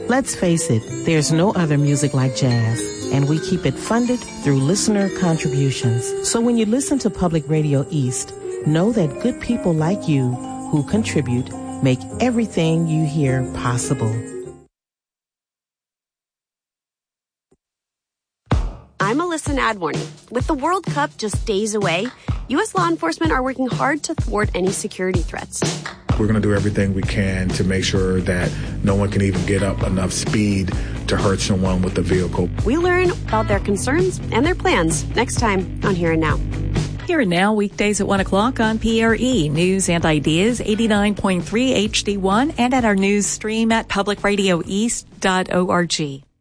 Let's face it, there's no other music like jazz, and we keep it funded through listener contributions. So when you listen to Public Radio East, know that good people like you who contribute make everything you hear possible. I'm Alyssa Nadworny. With the World Cup just days away, U.S. law enforcement are working hard to thwart any security threats. We're going to do everything we can to make sure that no one can even get up enough speed to hurt someone with the vehicle. We learn about their concerns and their plans next time on Here and Now. Here and Now, weekdays at 1 o'clock on PRE. News and Ideas, 89.3 HD1, and at our news stream at publicradioeast.org.